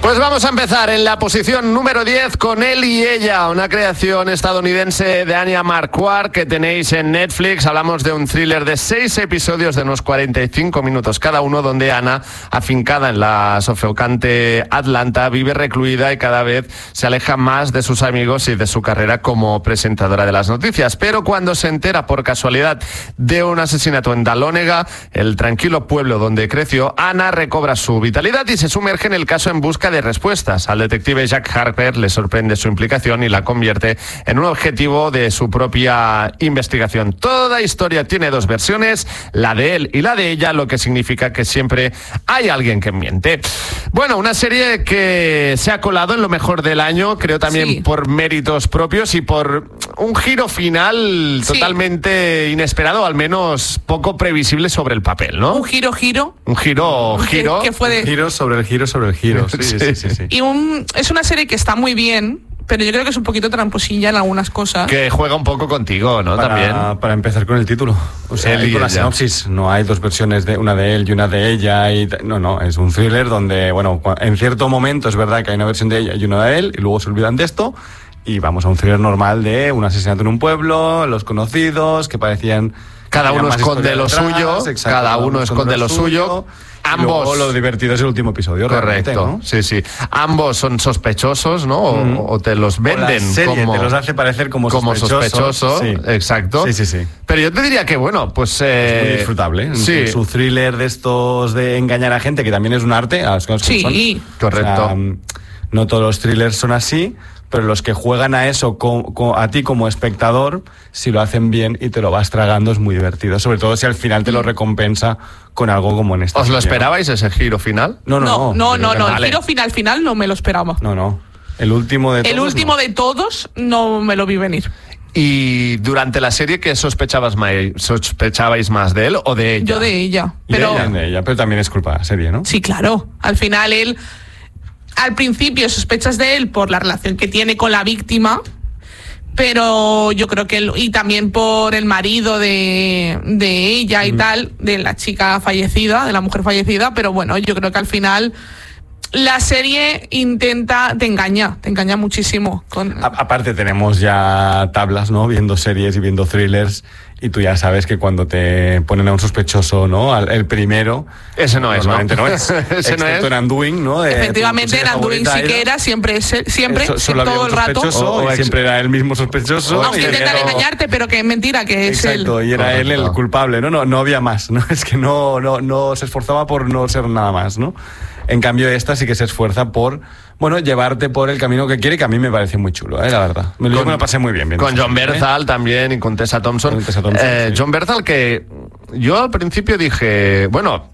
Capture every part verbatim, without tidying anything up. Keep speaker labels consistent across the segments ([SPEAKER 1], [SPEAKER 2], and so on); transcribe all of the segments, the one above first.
[SPEAKER 1] Pues vamos a empezar en la posición número diez con Él y Ella, una creación estadounidense de Anya Marquardt que tenéis en Netflix. Hablamos de un thriller de seis episodios de unos cuarenta y cinco minutos cada uno, donde Ana, afincada en la sofocante Atlanta, vive recluida y cada vez se aleja más de sus amigos y de su carrera como presentadora de las noticias. Pero cuando se entera por casualidad de un asesinato en Dahlonega, el tranquilo pueblo donde creció, Ana recobra su vitalidad y se sumerge en el caso en busca de respuestas. Al detective Jack Harper le sorprende su implicación y la convierte en un objetivo de su propia investigación. Toda historia tiene dos versiones, la de él y la de ella, lo que significa que siempre hay alguien que miente. Bueno, una serie que se ha colado en lo mejor del año, creo también sí, por méritos propios y por un giro final sí, totalmente inesperado, al menos poco previsible sobre el papel, ¿no?
[SPEAKER 2] Un giro, giro.
[SPEAKER 1] Un giro, giro.
[SPEAKER 2] Que, que fue de...
[SPEAKER 3] Un giro sobre el giro sobre el giro. Sí, sí, sí, sí, sí.
[SPEAKER 2] Y un, es una serie que está muy bien, pero yo creo que es un poquito tramposilla en algunas cosas.
[SPEAKER 1] Que juega un poco contigo, ¿no?
[SPEAKER 3] Para,
[SPEAKER 1] También.
[SPEAKER 3] Para empezar con el título. O sea,
[SPEAKER 1] él y
[SPEAKER 3] con la
[SPEAKER 1] ella.
[SPEAKER 3] sinopsis. No hay dos versiones, de una de él y una de ella. Y, no, no, es un thriller donde, bueno, en cierto momento es verdad que hay una versión de ella y una de él, y luego se olvidan de esto. Y vamos a un thriller normal de un asesinato en un pueblo, los conocidos, que parecían...
[SPEAKER 1] Cada uno esconde lo suyo,
[SPEAKER 3] exacto,
[SPEAKER 1] cada uno esconde lo suyo. Ambos.
[SPEAKER 3] Lo divertido es el último episodio.
[SPEAKER 1] Correcto, ¿no? Sí, sí. Ambos son sospechosos, ¿no? O, mm. o te los venden
[SPEAKER 3] o la serie
[SPEAKER 1] como...
[SPEAKER 3] te los hace parecer como,
[SPEAKER 1] como
[SPEAKER 3] sospechosos.
[SPEAKER 1] sospechoso.
[SPEAKER 3] Sí.
[SPEAKER 1] Exacto.
[SPEAKER 3] Sí, sí, sí.
[SPEAKER 1] Pero yo te diría que, bueno, pues... Eh...
[SPEAKER 3] Es muy disfrutable.
[SPEAKER 1] Sí.
[SPEAKER 3] Su thriller de estos de engañar a gente, que también es un arte. A las cosas
[SPEAKER 2] sí,
[SPEAKER 3] que son.
[SPEAKER 1] Correcto.
[SPEAKER 3] O sea, no todos los thrillers son así, pero los que juegan a eso con, con, a ti como espectador, si lo hacen bien y te lo vas tragando, es muy divertido. Sobre todo si al final te lo recompensa con algo como en esta.
[SPEAKER 1] ¿Os
[SPEAKER 3] serie,
[SPEAKER 1] lo esperabais, ese giro final?
[SPEAKER 3] No, no,
[SPEAKER 2] no. No, no, no.
[SPEAKER 1] Vale.
[SPEAKER 2] El giro final final no me lo esperaba.
[SPEAKER 3] No, no. El último de todos.
[SPEAKER 2] El último
[SPEAKER 3] no.
[SPEAKER 2] de todos no me lo vi venir.
[SPEAKER 1] Y durante la serie, ¿qué sospechabas más, sospechabais más de él o de ella?
[SPEAKER 2] Yo de ella.
[SPEAKER 3] Y
[SPEAKER 2] Pero...
[SPEAKER 3] de ella, de ella, pero también es culpa de la serie, ¿no?
[SPEAKER 2] Sí, claro. Al final él... Al principio sospechas de él por la relación que tiene con la víctima, pero yo creo que él, y también por el marido de, de ella y mm. tal, de la chica fallecida, de la mujer fallecida, pero bueno, yo creo que al final la serie intenta, te engaña, te engaña muchísimo. Con...
[SPEAKER 3] A- aparte tenemos ya tablas, ¿no? Viendo series y viendo thrillers, y tú ya sabes que cuando te ponen a un sospechoso, ¿no? Al, el primero...
[SPEAKER 1] Ese no es, ¿no?
[SPEAKER 3] no es.
[SPEAKER 1] Ese no es.
[SPEAKER 3] en Undoing, ¿no? De,
[SPEAKER 2] Efectivamente, en Undoing sí que era, siempre, siempre,
[SPEAKER 3] so, solo
[SPEAKER 2] todo el rato.
[SPEAKER 3] O, o siempre era el mismo sospechoso.
[SPEAKER 2] Aunque intentan engañarte, pero que es mentira, que es él.
[SPEAKER 3] Exacto, y era Correcto. él el culpable, ¿no? No, no había más, ¿no? Es que no, no, no se esforzaba por no ser nada más, ¿no? En cambio, esta sí que se esfuerza por, bueno, llevarte por el camino que quiere, que a mí me parece muy chulo, ¿eh? La verdad. Me, con, me lo pasé muy bien. bien
[SPEAKER 1] con John
[SPEAKER 3] ¿eh?
[SPEAKER 1] Bernthal también y con Tessa Thompson.
[SPEAKER 3] Con Tessa Thompson
[SPEAKER 1] eh,
[SPEAKER 3] sí.
[SPEAKER 1] John Bernthal, que yo al principio dije, bueno,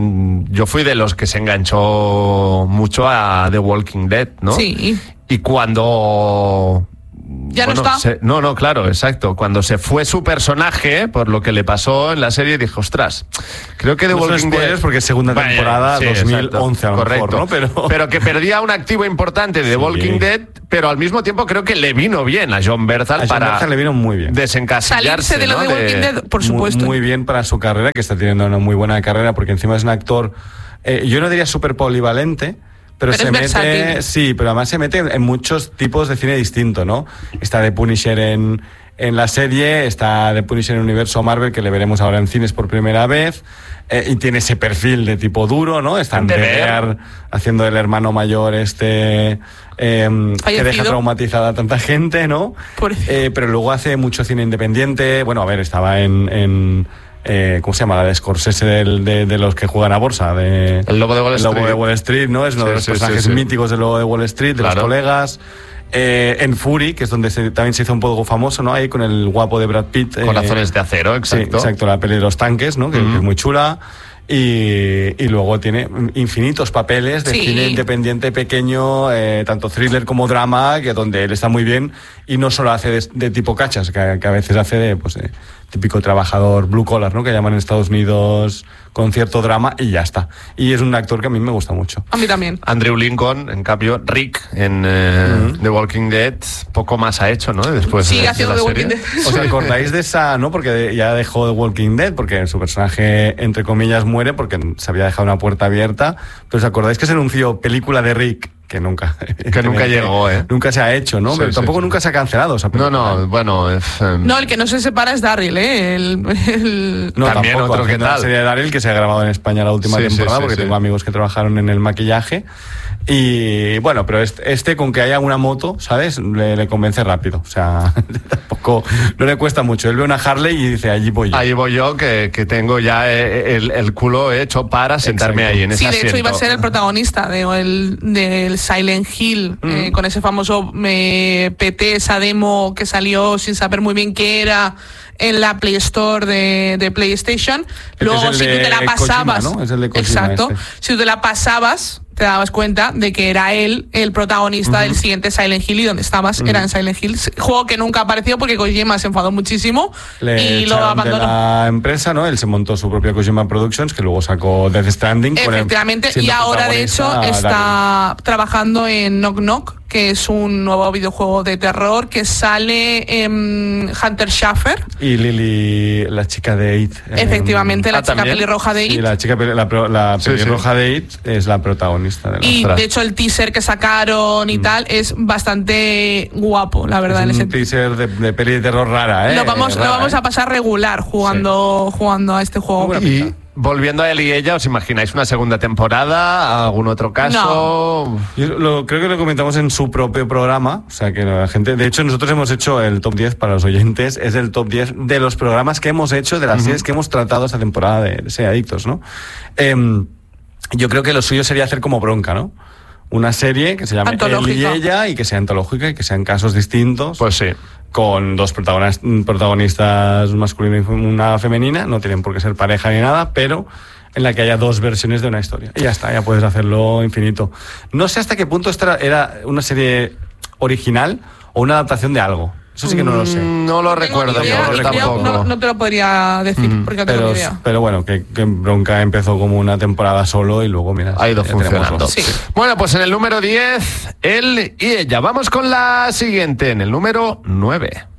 [SPEAKER 1] yo fui de los que se enganchó mucho a The Walking Dead, ¿no?
[SPEAKER 2] Sí.
[SPEAKER 1] Y cuando...
[SPEAKER 2] Ya
[SPEAKER 1] bueno,
[SPEAKER 2] no está.
[SPEAKER 1] Se, no, no, claro, exacto. Cuando se fue su personaje, por lo que le pasó en la serie, dije, ostras, creo que The
[SPEAKER 3] no
[SPEAKER 1] Walking Dead...
[SPEAKER 3] porque es segunda
[SPEAKER 1] bueno,
[SPEAKER 3] temporada,
[SPEAKER 1] sí,
[SPEAKER 3] dos mil once a lo
[SPEAKER 1] correcto,
[SPEAKER 3] mejor, ¿no? Pero...
[SPEAKER 1] pero que perdía un activo importante de The
[SPEAKER 3] sí.
[SPEAKER 1] Walking Dead, pero al mismo tiempo creo que le vino bien a John Bernthal
[SPEAKER 3] a
[SPEAKER 1] para...
[SPEAKER 3] John Bernthal le vino muy bien.
[SPEAKER 1] Desencasillarse,
[SPEAKER 2] salirse de lo
[SPEAKER 1] ¿no?
[SPEAKER 2] de Walking Dead, por supuesto.
[SPEAKER 3] Muy, muy bien para su carrera, que está teniendo una muy buena carrera, porque encima es un actor, eh, yo no diría súper polivalente, Pero,
[SPEAKER 2] pero
[SPEAKER 3] se mete,
[SPEAKER 2] versátil.
[SPEAKER 3] sí, pero además se mete en muchos tipos de cine distinto, ¿no? Está de Punisher en, en la serie, está de Punisher en el universo Marvel, que le veremos ahora en cines por primera vez, eh, y tiene ese perfil de tipo duro, ¿no? Está en The Bear, haciendo el hermano mayor este... Eh, que deja traumatizada a tanta gente, ¿no? Eh, pero luego hace mucho cine independiente. Bueno, a ver, estaba en... en Eh, ¿cómo se llama? La de Scorsese del, de, de los que juegan a bolsa. De,
[SPEAKER 1] el Lobo de Wall Street.
[SPEAKER 3] El Lobo de Wall Street, ¿no? Es uno
[SPEAKER 1] sí,
[SPEAKER 3] de los
[SPEAKER 1] sí,
[SPEAKER 3] personajes
[SPEAKER 1] sí, sí.
[SPEAKER 3] míticos del Lobo de Wall Street, de claro. los colegas. Eh, en Fury, que es donde se, también se hizo un poco famoso, ¿no? Ahí con el guapo de Brad Pitt.
[SPEAKER 1] Corazones
[SPEAKER 3] eh,
[SPEAKER 1] de acero, exacto.
[SPEAKER 3] Sí, exacto, la peli de los tanques, ¿no? Que, mm. que es muy chula. Y, y luego tiene infinitos papeles de
[SPEAKER 2] sí.
[SPEAKER 3] cine independiente pequeño, eh, tanto thriller como drama, que donde él está muy bien y no solo hace de, de tipo cachas, que, que a veces hace de, pues, de típico trabajador blue collar, ¿no? Que llaman en Estados Unidos con cierto drama y ya está. Y es un actor que a mí me gusta mucho.
[SPEAKER 2] A mí también.
[SPEAKER 1] Andrew Lincoln, en cambio, Rick en eh, mm-hmm. The Walking Dead, poco más ha hecho, ¿no? Después
[SPEAKER 2] sigue
[SPEAKER 1] de,
[SPEAKER 2] haciendo
[SPEAKER 1] de
[SPEAKER 2] The
[SPEAKER 1] serie.
[SPEAKER 2] Walking Dead.
[SPEAKER 3] ¿Os acordáis de esa, no? Porque ya dejó The Walking Dead, porque su personaje, entre comillas, muere porque se había dejado una puerta abierta. Pero ¿os acordáis que se anunció película de Rick que nunca
[SPEAKER 1] que nunca llegó, ¿eh?
[SPEAKER 3] Nunca se ha hecho, ¿no?
[SPEAKER 1] Sí,
[SPEAKER 3] Pero
[SPEAKER 1] sí,
[SPEAKER 3] tampoco
[SPEAKER 1] sí.
[SPEAKER 3] nunca se ha cancelado esa
[SPEAKER 1] No,
[SPEAKER 3] película.
[SPEAKER 1] no, bueno... Es, eh,
[SPEAKER 2] No, el que no se separa es Daryl, ¿eh? El, el-
[SPEAKER 3] No,
[SPEAKER 1] También
[SPEAKER 3] tampoco,
[SPEAKER 1] otro que
[SPEAKER 3] haciendo la
[SPEAKER 1] tal.
[SPEAKER 3] serie de Daryl que se ha grabado en España la última
[SPEAKER 1] Sí, sí,
[SPEAKER 3] temporada,
[SPEAKER 1] sí,
[SPEAKER 3] porque
[SPEAKER 1] sí.
[SPEAKER 3] tengo amigos que trabajaron en el maquillaje. Y bueno, pero este, este con que haya una moto, ¿sabes? Le, le convence rápido. O sea, tampoco, no le cuesta mucho. Él ve una Harley y dice, allí voy yo.
[SPEAKER 1] Ahí voy yo, que, que tengo ya el, el culo hecho para sentarme
[SPEAKER 3] Exacto.
[SPEAKER 1] ahí en ese
[SPEAKER 2] Sí, de hecho
[SPEAKER 1] asiento.
[SPEAKER 2] iba a ser el protagonista de, el, del Silent Hill,
[SPEAKER 3] Mm.
[SPEAKER 2] eh, con ese famoso eh, P T, esa demo que salió sin saber muy bien qué era en la Play Store de, de PlayStation.
[SPEAKER 3] Este
[SPEAKER 2] Luego,
[SPEAKER 3] es el
[SPEAKER 2] si tú
[SPEAKER 3] de
[SPEAKER 2] te la pasabas,
[SPEAKER 3] Kojima, ¿no? Es el de Kojima
[SPEAKER 2] exacto,
[SPEAKER 3] este.
[SPEAKER 2] si tú te la pasabas, te dabas cuenta de que era él el protagonista del siguiente Silent Hill y donde estabas era en Silent Hill. Juego que nunca apareció porque Kojima se enfadó muchísimo
[SPEAKER 3] Le
[SPEAKER 2] y lo
[SPEAKER 3] echaron de
[SPEAKER 2] abandonó.
[SPEAKER 3] la empresa, ¿no? Él se montó su propia Kojima Productions, que luego sacó Death Stranding. con el-
[SPEAKER 2] Efectivamente,
[SPEAKER 3] siendo
[SPEAKER 2] y ahora de hecho
[SPEAKER 3] protagonista
[SPEAKER 2] está trabajando en Knock Knock, que es un nuevo videojuego de terror que sale en Hunter Schafer,
[SPEAKER 3] Daryl. Y Lily, la chica de It. eh,
[SPEAKER 2] efectivamente, la
[SPEAKER 1] ah,
[SPEAKER 2] chica
[SPEAKER 1] ¿también?
[SPEAKER 2] pelirroja de
[SPEAKER 3] Sí,
[SPEAKER 2] It.
[SPEAKER 3] la chica peli- la, pro- la
[SPEAKER 1] Sí,
[SPEAKER 3] pelirroja de It es la protagonista de la
[SPEAKER 2] Y
[SPEAKER 1] Ostras.
[SPEAKER 2] de hecho el teaser que sacaron y tal es bastante guapo, la verdad. en
[SPEAKER 3] Es
[SPEAKER 2] ese
[SPEAKER 3] un teaser de, de peli de terror rara, ¿eh?
[SPEAKER 2] Lo vamos,
[SPEAKER 3] Rara,
[SPEAKER 2] lo vamos
[SPEAKER 3] ¿eh?
[SPEAKER 2] a pasar regular jugando, jugando a este juego.
[SPEAKER 3] Muy buena
[SPEAKER 1] Y
[SPEAKER 3] pinta.
[SPEAKER 1] volviendo a él y ella, ¿os imagináis una segunda temporada? ¿Algún otro caso?
[SPEAKER 3] Yo lo, creo que lo comentamos en su propio programa, o sea que la gente, de hecho nosotros hemos hecho el top diez para los oyentes, es el top diez de los programas que hemos hecho, de las series que hemos tratado esta temporada de, de Ser Adictos, ¿no? Em, yo creo que lo suyo sería hacer como Bronca, ¿no? Una serie que se llame Él y
[SPEAKER 2] Antológica.
[SPEAKER 3] ella y que sea antológica y que sean casos distintos.
[SPEAKER 1] Pues sí.
[SPEAKER 3] Con dos protagonistas, protagonistas masculina y una femenina, no tienen por qué ser pareja ni nada, pero en la que haya dos versiones de una historia. Y ya está, ya puedes hacerlo infinito. No sé hasta qué punto esta era una serie original o una adaptación de algo. Eso sí que no lo sé.
[SPEAKER 1] Mm, No lo
[SPEAKER 2] No tengo
[SPEAKER 1] recuerdo
[SPEAKER 2] ni idea,
[SPEAKER 1] yo
[SPEAKER 2] y
[SPEAKER 1] tampoco.
[SPEAKER 2] creo- no, no te lo podría decir porque no tengo
[SPEAKER 3] Pero,
[SPEAKER 2] ni idea.
[SPEAKER 3] pero bueno, que, que Bronca empezó como una temporada solo y luego, mira,
[SPEAKER 1] Ha ido
[SPEAKER 3] ya tenemos
[SPEAKER 1] funcionando.
[SPEAKER 3] dos.
[SPEAKER 2] Sí.
[SPEAKER 1] Bueno, pues en el número diez, él y ella. Vamos con la siguiente, en el número nueve.